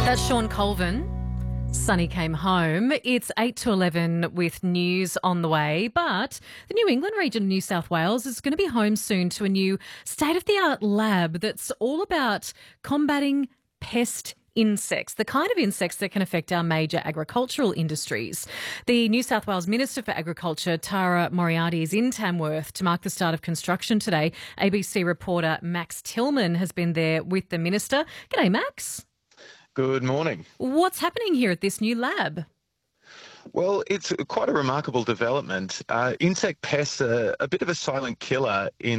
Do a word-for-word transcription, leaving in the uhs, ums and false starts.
That's Sean Colvin. Sunny came home. It's eight to eleven with news on the way, but the New England region of New South Wales is going to be home soon to a new state-of-the-art lab that's all about combating pest insects, the kind of insects that can affect our major agricultural industries. The New South Wales Minister for Agriculture, Tara Moriarty, is in Tamworth to mark the start of construction today. A B C reporter Max Tillman has been there with the Minister. G'day, Max. Good morning. What's happening here at this new lab? Well, it's quite a remarkable development. Uh, insect pests are a bit of a silent killer in